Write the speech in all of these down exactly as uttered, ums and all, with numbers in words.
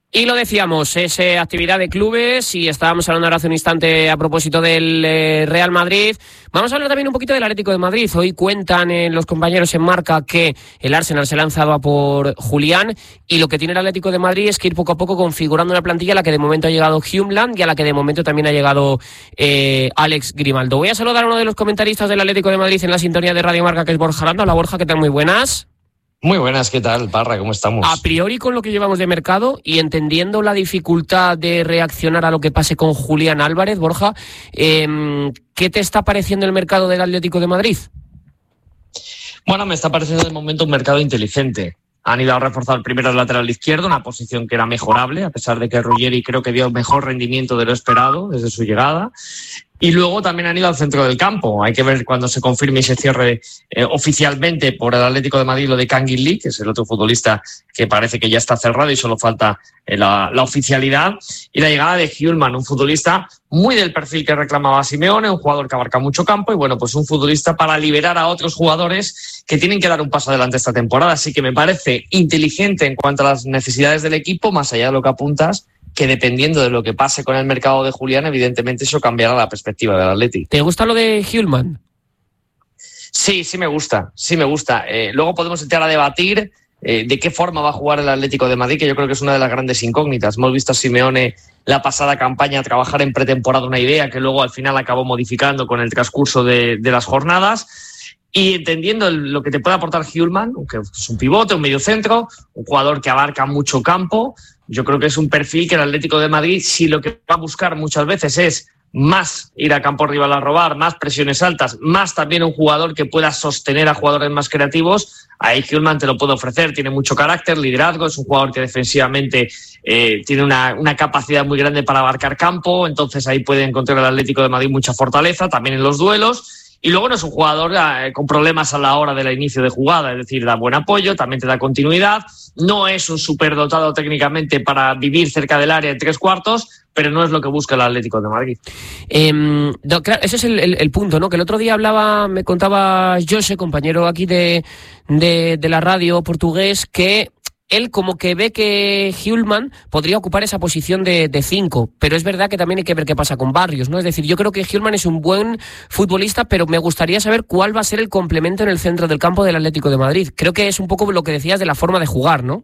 Y lo decíamos, es eh, actividad de clubes y estábamos hablando ahora hace un instante a propósito del eh, Real Madrid. Vamos a hablar también un poquito del Atlético de Madrid. Hoy cuentan eh, los compañeros en Marca que el Arsenal se lanzaba a por Julián y lo que tiene el Atlético de Madrid es que ir poco a poco configurando una plantilla a la que de momento ha llegado Hjulmand y a la que de momento también ha llegado eh, Alex Grimaldo. Voy a saludar a uno de los comentaristas del Atlético de Madrid en la sintonía de Radio Marca, que es Borja Aranda. Hola Borja, ¿qué tal? Muy buenas. Muy buenas, ¿qué tal, Parra? ¿Cómo estamos? A priori, con lo que llevamos de mercado y entendiendo la dificultad de reaccionar a lo que pase con Julián Álvarez, Borja, eh, ¿qué te está pareciendo el mercado del Atlético de Madrid? Bueno, me está pareciendo de momento un mercado inteligente. Han ido a reforzar primero el lateral izquierdo, una posición que era mejorable, a pesar de que Ruggeri creo que dio mejor rendimiento de lo esperado desde su llegada. Y luego también han ido al centro del campo. Hay que ver cuando se confirme y se cierre eh, oficialmente por el Atlético de Madrid lo de Kangin Lee, que es el otro futbolista que parece que ya está cerrado y solo falta eh, la, la oficialidad. Y la llegada de Hjulmand, un futbolista muy del perfil que reclamaba Simeone, un jugador que abarca mucho campo y bueno, pues un futbolista para liberar a otros jugadores que tienen que dar un paso adelante esta temporada. Así que me parece inteligente en cuanto a las necesidades del equipo, más allá de lo que apuntas, que dependiendo de lo que pase con el mercado de Julián, evidentemente eso cambiará la perspectiva del Atleti. ¿Te gusta lo de Hjulmand? Sí, sí me gusta, sí me gusta. Eh, luego podemos entrar a debatir eh, de qué forma va a jugar el Atlético de Madrid, que yo creo que es una de las grandes incógnitas. Hemos visto a Simeone la pasada campaña trabajar en pretemporada una idea que luego al final acabó modificando con el transcurso de, de las jornadas. Y entendiendo el, lo que te puede aportar Hjulmand, que es un pivote, un mediocentro, un jugador que abarca mucho campo, yo creo que es un perfil que el Atlético de Madrid, si lo que va a buscar muchas veces es más ir a campo rival a robar, más presiones altas, más también un jugador que pueda sostener a jugadores más creativos, ahí Hjulmand te lo puede ofrecer. Tiene mucho carácter, liderazgo, es un jugador que defensivamente eh, tiene una, una capacidad muy grande para abarcar campo, entonces ahí puede encontrar el Atlético de Madrid mucha fortaleza, también en los duelos. Y luego no es un jugador eh, con problemas a la hora del inicio de jugada, es decir, da buen apoyo, también te da continuidad, no es un superdotado técnicamente para vivir cerca del área en tres cuartos, pero no es lo que busca el Atlético de Madrid. Eh, no, claro, ese es el, el, el punto, ¿no? Que el otro día hablaba, me contaba José, compañero aquí de, de, de la radio portugués, que él como que ve que Hjulmand podría ocupar esa posición de, de cinco, pero es verdad que también hay que ver qué pasa con Barrios, ¿no? Es decir, yo creo que Hjulmand es un buen futbolista, pero me gustaría saber cuál va a ser el complemento en el centro del campo del Atlético de Madrid. Creo que es un poco lo que decías de la forma de jugar, ¿no?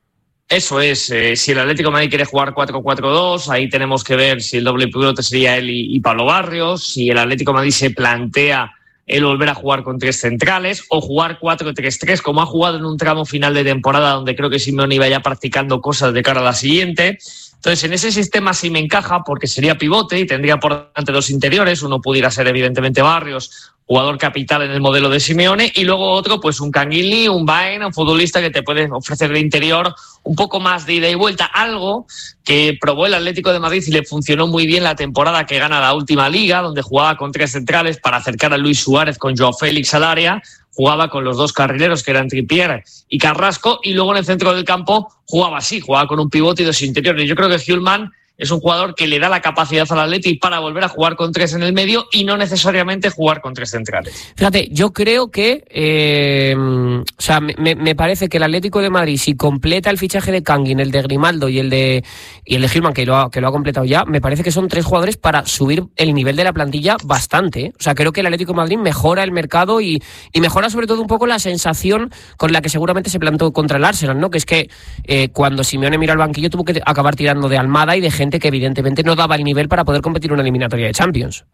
Eso es, eh, si el Atlético de Madrid quiere jugar cuatro cuatro dos, ahí tenemos que ver si el doble pivote sería él y, y Pablo Barrios, si el Atlético de Madrid se plantea el volver a jugar con tres centrales o jugar cuatro tres tres, como ha jugado en un tramo final de temporada donde creo que Simeone iba ya practicando cosas de cara a la siguiente. Entonces, en ese sistema sí me encaja porque sería pivote y tendría por delante dos interiores. Uno pudiera ser evidentemente Barrios, jugador capital en el modelo de Simeone, y luego otro, pues un Kangin Lee, un Baena, un futbolista que te puede ofrecer de interior un poco más de ida y vuelta, algo que probó el Atlético de Madrid y le funcionó muy bien la temporada que gana la última liga, donde jugaba con tres centrales para acercar a Luis Suárez con Joao Félix al área, jugaba con los dos carrileros que eran Trippier y Carrasco, y luego en el centro del campo jugaba así, jugaba con un pivote y dos interiores. Yo creo que Hjulmand es un jugador que le da la capacidad al Atleti para volver a jugar con tres en el medio y no necesariamente jugar con tres centrales. Fíjate, yo creo que, eh, o sea, me, me parece que el Atlético de Madrid, si completa el fichaje de Kangin, el de Grimaldo y el de y el de Hjulmand, que lo ha, que lo ha completado ya, me parece que son tres jugadores para subir el nivel de la plantilla bastante, ¿eh? O sea, creo que el Atlético de Madrid mejora el mercado y, y mejora sobre todo un poco la sensación con la que seguramente se plantó contra el Arsenal, ¿no? Que es que eh, cuando Simeone mira al banquillo tuvo que acabar tirando de Almada y de gente que evidentemente no daba el nivel para poder competir en una eliminatoria de Champions.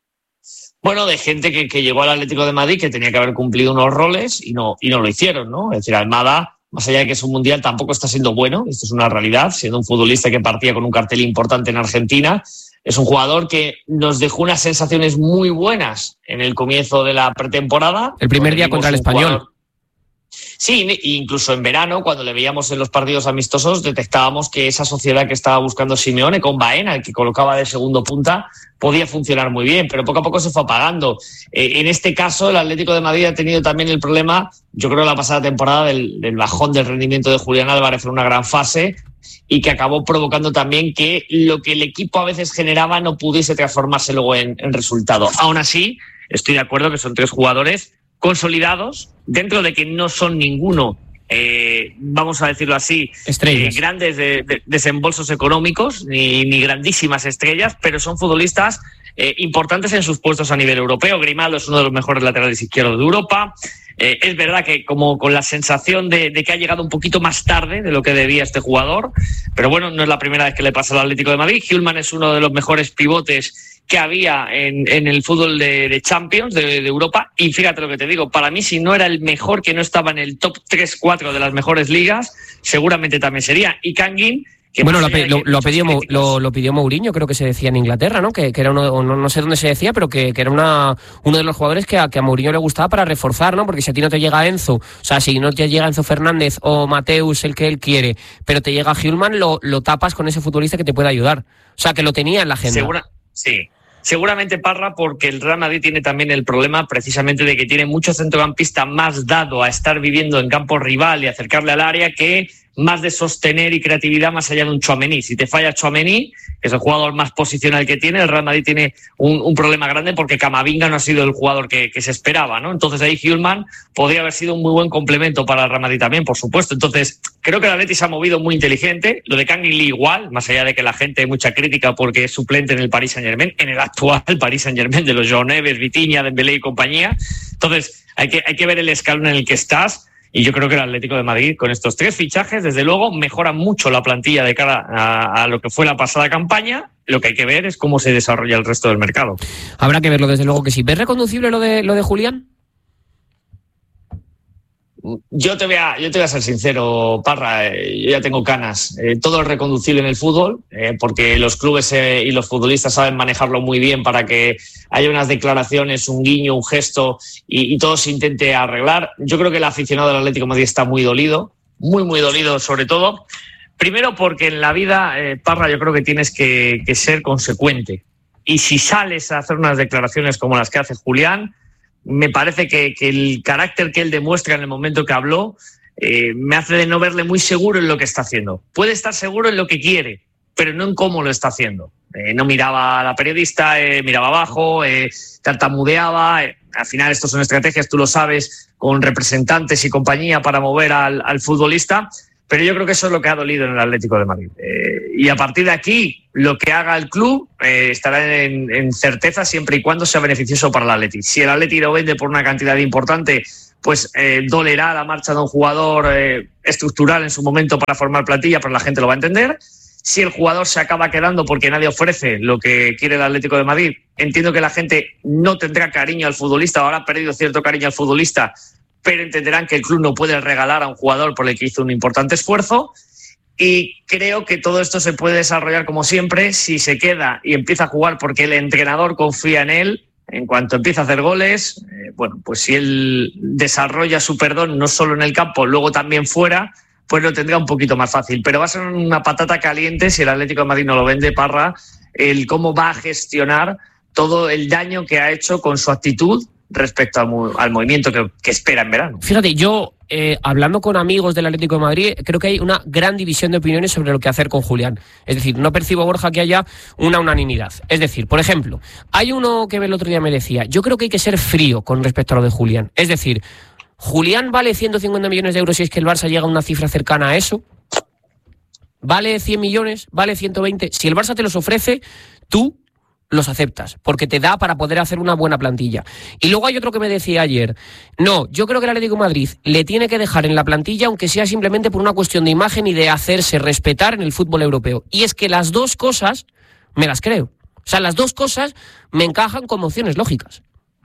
Bueno, de gente que, que llegó al Atlético de Madrid que tenía que haber cumplido unos roles y no, y no lo hicieron, ¿no? Es decir, Almada, más allá de que es un mundial, tampoco está siendo bueno, esto es una realidad, siendo un futbolista que partía con un cartel importante en Argentina. Es un jugador que nos dejó unas sensaciones muy buenas en el comienzo de la pretemporada. El primer día contra el Español. Jugador... Sí, incluso en verano, cuando le veíamos en los partidos amistosos, detectábamos que esa sociedad que estaba buscando Simeone con Baena, el que colocaba de segundo punta, podía funcionar muy bien, pero poco a poco se fue apagando. Eh, en este caso, el Atlético de Madrid ha tenido también el problema, yo creo, la pasada temporada del, del bajón del rendimiento de Julián Álvarez en una gran fase y que acabó provocando también que lo que el equipo a veces generaba no pudiese transformarse luego en, en resultado. Aún así, estoy de acuerdo que son tres jugadores consolidados, dentro de que no son ninguno eh, vamos a decirlo así, eh, grandes de, de, desembolsos económicos, ni, ni grandísimas estrellas, pero son futbolistas eh, importantes en sus puestos a nivel europeo. Grimaldo es uno de los mejores laterales izquierdos de Europa. Eh, es verdad que como con la sensación de, de que ha llegado un poquito más tarde de lo que debía este jugador, pero bueno, no es la primera vez que le pasa al Atlético de Madrid. Hjulmand es uno de los mejores pivotes que había en, en el fútbol de, de Champions de, de Europa, y fíjate lo que te digo, para mí si no era el mejor, que no estaba en el top tres cuatro de las mejores ligas, seguramente también sería. Y Kangin, que bueno, lo, lo, lo, pidió, lo, lo pidió Mourinho, creo que se decía en Inglaterra, ¿no? Que, que era uno, no, no sé dónde se decía, pero que, que era una, uno de los jugadores que a, que a Mourinho le gustaba para reforzar, ¿no? Porque si a ti no te llega Enzo, o sea, si no te llega Enzo Fernández o Mateus, el que él quiere, pero te llega Hjulmand, lo, lo tapas con ese futbolista que te puede ayudar. O sea, que lo tenía en la agenda. Segura, sí. Seguramente, Parra, porque el Real Madrid tiene también el problema precisamente de que tiene mucho centrocampista más dado a estar viviendo en campo rival y acercarle al área que más de sostener y creatividad más allá de un Tchouaméni. Si te falla Tchouaméni, que es el jugador más posicional que tiene, el Real Madrid tiene un, un problema grande porque Camavinga no ha sido el jugador que, que se esperaba, ¿no? Entonces ahí Hjulmand podría haber sido un muy buen complemento para el Real Madrid también, por supuesto. Entonces creo que el Atleti se ha movido muy inteligente. Lo de Kangin Lee igual, más allá de que la gente hay mucha crítica porque es suplente en el Paris Saint-Germain, en el actual Paris Saint-Germain de los João Neves, Vitinha, Dembélé y compañía. Entonces hay que, hay que ver el escalón en el que estás. Y yo creo que el Atlético de Madrid, con estos tres fichajes, desde luego, mejora mucho la plantilla de cara a, a lo que fue la pasada campaña. Lo que hay que ver es cómo se desarrolla el resto del mercado. Habrá que verlo, desde luego que sí. ¿Ves reconducible lo de, lo de Julián? Yo te voy a, yo te voy a ser sincero, Parra, eh, yo ya tengo canas. Eh, todo es reconducible en el fútbol, eh, porque los clubes eh, y los futbolistas saben manejarlo muy bien para que haya unas declaraciones, un guiño, un gesto y, y todo se intente arreglar. Yo creo que el aficionado del Atlético de Madrid está muy dolido, muy, muy dolido sobre todo. Primero porque en la vida, eh, Parra, yo creo que tienes que, que ser consecuente. Y si sales a hacer unas declaraciones como las que hace Julián, me parece que, que el carácter que él demuestra en el momento que habló eh, me hace de no verle muy seguro en lo que está haciendo. Puede estar seguro en lo que quiere, pero no en cómo lo está haciendo. Eh, no miraba a la periodista, eh, miraba abajo, eh, tartamudeaba. Eh, al final estos son estrategias, tú lo sabes, con representantes y compañía para mover al, al futbolista. Pero yo creo que eso es lo que ha dolido en el Atlético de Madrid. Eh, y a partir de aquí, lo que haga el club eh, estará en, en certeza siempre y cuando sea beneficioso para el Atleti. Si el Atleti lo vende por una cantidad importante, pues eh, dolerá la marcha de un jugador eh, estructural en su momento para formar plantilla, pero la gente lo va a entender. Si el jugador se acaba quedando porque nadie ofrece lo que quiere el Atlético de Madrid, entiendo que la gente no tendrá cariño al futbolista o habrá perdido cierto cariño al futbolista, pero entenderán que el club no puede regalar a un jugador por el que hizo un importante esfuerzo. Y creo que todo esto se puede desarrollar como siempre si se queda y empieza a jugar porque el entrenador confía en él. En cuanto empieza a hacer goles, eh, bueno, pues si él desarrolla su perdón no solo en el campo, luego también fuera, pues lo tendrá un poquito más fácil. Pero va a ser una patata caliente si el Atlético de Madrid no lo vende, Parra, el cómo va a gestionar todo el daño que ha hecho con su actitud respecto al, al movimiento que, que espera en verano. Fíjate, yo, eh, hablando con amigos del Atlético de Madrid, creo que hay una gran división de opiniones sobre lo que hacer con Julián. Es decir, no percibo, Borja, que haya una unanimidad. Es decir, por ejemplo, hay uno que el otro día me decía, yo creo que hay que ser frío con respecto a lo de Julián. Es decir, ¿Julián vale ciento cincuenta millones de euros si es que el Barça llega a una cifra cercana a eso? ¿Vale cien millones? ¿Vale ciento veinte? Si el Barça te los ofrece, tú los aceptas, porque te da para poder hacer una buena plantilla. Y luego hay otro que me decía ayer, no, yo creo que el Atlético de Madrid le tiene que dejar en la plantilla, aunque sea simplemente por una cuestión de imagen y de hacerse respetar en el fútbol europeo. Y es que las dos cosas me las creo. O sea, las dos cosas me encajan como opciones lógicas.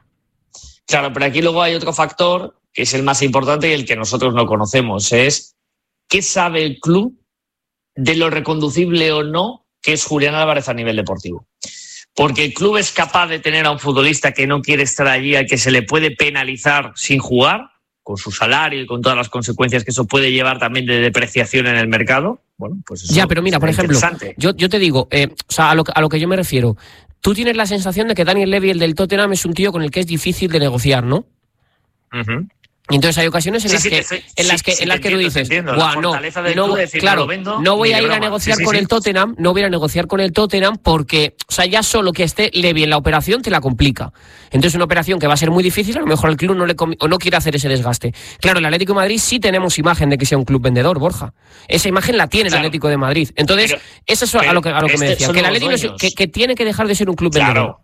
Claro, pero aquí luego hay otro factor, que es el más importante y el que nosotros no conocemos, es ¿qué sabe el club de lo reconducible o no que es Julián Álvarez a nivel deportivo? Porque el club es capaz de tener a un futbolista que no quiere estar allí, al que se le puede penalizar sin jugar, con su salario y con todas las consecuencias que eso puede llevar también de depreciación en el mercado. Bueno, pues eso ya, pero mira, por ejemplo, yo, yo te digo, eh, o sea, a lo, a lo que yo me refiero, tú tienes la sensación de que Daniel Levy, el del Tottenham, es un tío con el que es difícil de negociar, ¿no? Uh-huh. Y entonces hay ocasiones en sí, las sí, que, sí, en las que, sí, en las que tú dices, Guau, no, no, decir, claro, no, vendo, no voy a ir broma. a negociar sí, sí, con sí. el Tottenham, no voy a ir a negociar con el Tottenham porque, o sea, ya solo que esté Levy en la operación te la complica. Entonces una operación que va a ser muy difícil, a lo mejor el club no le o no quiere hacer ese desgaste. Claro, el Atlético de Madrid sí tenemos imagen de que sea un club vendedor, Borja. Esa imagen la tiene el claro. Atlético de Madrid. Entonces, pero, eso es a lo que, a lo que me decía, que el Atlético es, que, que tiene que dejar de ser un club claro. vendedor.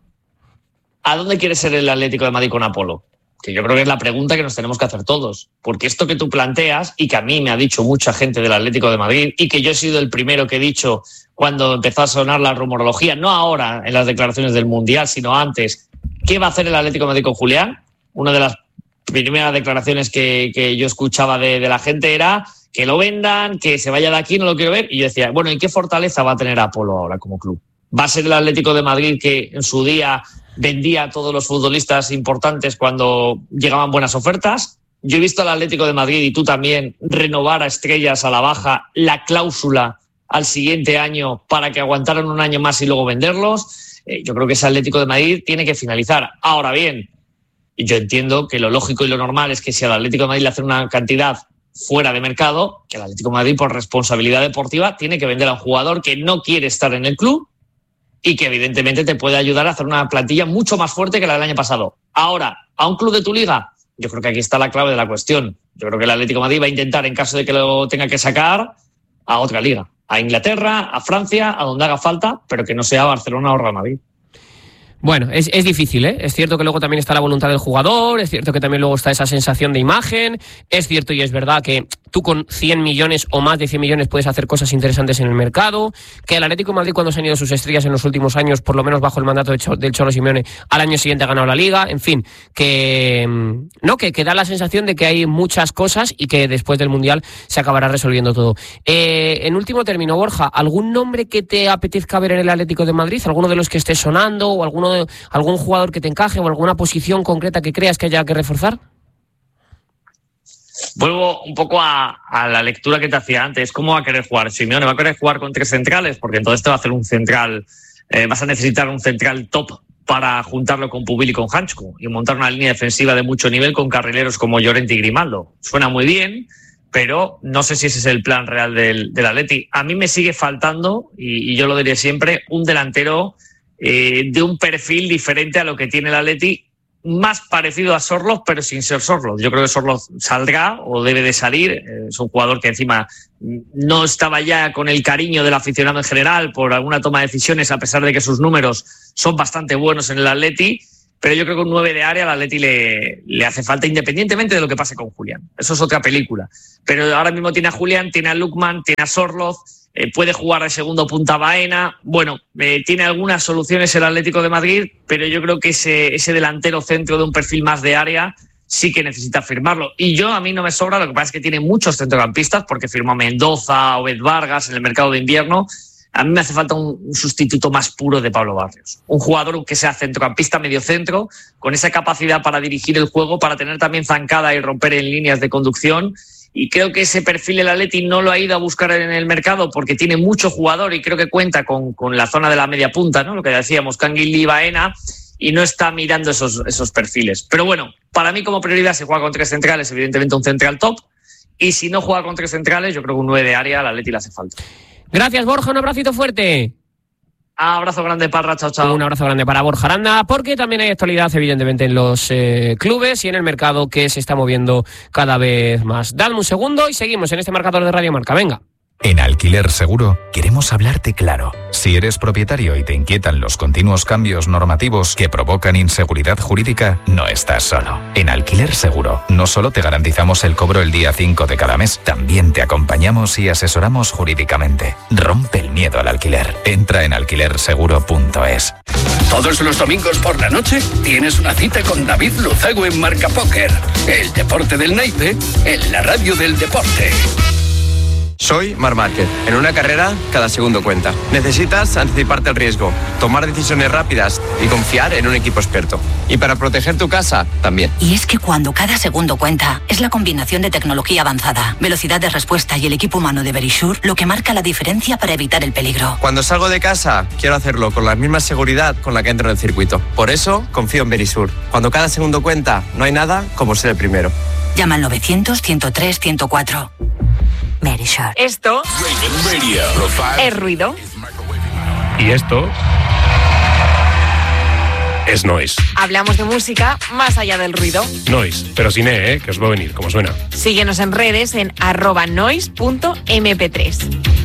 ¿A dónde quiere ser el Atlético de Madrid con Apolo? Que yo creo que es la pregunta que nos tenemos que hacer todos. Porque esto que tú planteas, y que a mí me ha dicho mucha gente del Atlético de Madrid, y que yo he sido el primero que he dicho cuando empezó a sonar la rumorología, no ahora en las declaraciones del Mundial, sino antes, ¿qué va a hacer el Atlético de Madrid con Julián? Una de las primeras declaraciones que, que yo escuchaba de, de la gente era que lo vendan, que se vaya de aquí, no lo quiero ver. Y yo decía, bueno, ¿y qué fortaleza va a tener Apolo ahora como club? ¿Va a ser el Atlético de Madrid que en su día vendía a todos los futbolistas importantes cuando llegaban buenas ofertas? Yo he visto al Atlético de Madrid, y tú también, renovar a estrellas a la baja la cláusula al siguiente año para que aguantaran un año más y luego venderlos. Eh, yo creo que ese Atlético de Madrid tiene que finalizar. Ahora bien, yo entiendo que lo lógico y lo normal es que si al Atlético de Madrid le hacen una cantidad fuera de mercado, que el Atlético de Madrid, por responsabilidad deportiva, tiene que vender a un jugador que no quiere estar en el club y que evidentemente te puede ayudar a hacer una plantilla mucho más fuerte que la del año pasado. Ahora, ¿a un club de tu liga? Yo creo que aquí está la clave de la cuestión. Yo creo que el Atlético de Madrid va a intentar, en caso de que lo tenga que sacar, a otra liga. A Inglaterra, a Francia, a donde haga falta, pero que no sea Barcelona o Real Madrid. Bueno, es, es difícil, ¿eh? Es cierto que luego también está la voluntad del jugador, es cierto que también luego está esa sensación de imagen, es cierto y es verdad que tú con cien millones o más de cien millones puedes hacer cosas interesantes en el mercado, que el Atlético de Madrid, cuando se han ido sus estrellas en los últimos años, por lo menos bajo el mandato de Cho, del Cholo Simeone, al año siguiente ha ganado la Liga, en fin, que no que, que da la sensación de que hay muchas cosas y que después del Mundial se acabará resolviendo todo. Eh, en último término, Borja, ¿algún nombre que te apetezca ver en el Atlético de Madrid? ¿Alguno de los que esté sonando o alguno de, algún jugador que te encaje o alguna posición concreta que creas que haya que reforzar? Vuelvo un poco a, a la lectura que te hacía antes. ¿Cómo va a querer jugar Simeone? ¿Va a querer jugar con tres centrales? Porque entonces te va a hacer un central, eh, vas a necesitar un central top para juntarlo con Pubil y con Hansko y montar una línea defensiva de mucho nivel con carrileros como Llorente y Grimaldo. Suena muy bien, pero no sé si ese es el plan real del, del Atleti. A mí me sigue faltando, y, y yo lo diré siempre, un delantero eh, de un perfil diferente a lo que tiene el Atleti, más parecido a Sorloth, pero sin ser Sorloth. Yo creo que Sorloth saldrá o debe de salir. Eh, es un jugador que encima no estaba ya con el cariño del aficionado en general por alguna toma de decisiones, a pesar de que sus números son bastante buenos en el Atleti. Pero yo creo que un nueve de área al Atleti le, le hace falta, independientemente de lo que pase con Julián. Eso es otra película. Pero ahora mismo tiene a Julián, tiene a Lookman, tiene a Sorloth, eh, puede jugar de segundo punta Baena. Bueno, eh, tiene algunas soluciones el Atlético de Madrid, pero yo creo que ese, ese delantero centro de un perfil más de área sí que necesita firmarlo. Y yo, a mí no me sobra, lo que pasa es que tiene muchos centrocampistas, porque firmó a Mendoza, Obed Vargas en el mercado de invierno. A mí me hace falta un sustituto más puro de Pablo Barrios. Un jugador que sea centrocampista, mediocentro, con esa capacidad para dirigir el juego, para tener también zancada y romper en líneas de conducción. Y creo que ese perfil el Atleti no lo ha ido a buscar en el mercado porque tiene mucho jugador y creo que cuenta con, con la zona de la media punta, ¿no? Lo que decíamos, Canguilí y Baena, y no está mirando esos, esos perfiles. Pero bueno, para mí como prioridad, si juega con tres centrales, evidentemente un central top. Y si no juega con tres centrales, yo creo que un nueve de área al Atleti le hace falta. Gracias, Borja, un abracito fuerte. Abrazo grande, Parra, chao, chao. Un abrazo grande para Borja Aranda, porque también hay actualidad, evidentemente, en los eh, clubes y en el mercado que se está moviendo cada vez más. Dadme un segundo y seguimos en este marcador de Radio Marca. Venga. En Alquiler Seguro queremos hablarte claro. Si eres propietario y te inquietan los continuos cambios normativos que provocan inseguridad jurídica, no estás solo. En Alquiler Seguro no solo te garantizamos el cobro el día cinco de cada mes, también te acompañamos y asesoramos jurídicamente. Rompe el miedo al alquiler. Entra en alquiler seguro punto es. Todos los domingos por la noche tienes una cita con David Luzago en Marca Póker. El deporte del naipe en la radio del deporte. Soy Marc Márquez. En una carrera, cada segundo cuenta. Necesitas anticiparte al riesgo, tomar decisiones rápidas y confiar en un equipo experto. Y para proteger tu casa, también. Y es que cuando cada segundo cuenta, es la combinación de tecnología avanzada, velocidad de respuesta y el equipo humano de Verisure lo que marca la diferencia para evitar el peligro. Cuando salgo de casa, quiero hacerlo con la misma seguridad con la que entro en el circuito. Por eso, confío en Verisure. Cuando cada segundo cuenta, no hay nada como ser el primero. Llama al novecientos, ciento tres, ciento cuatro. Verisure. Esto es ruido. Y esto es noise. Hablamos de música más allá del ruido. Noise, pero sin E, ¿eh? Que os va a venir, como suena. Síguenos en redes en arroba noise punto eme pe tres.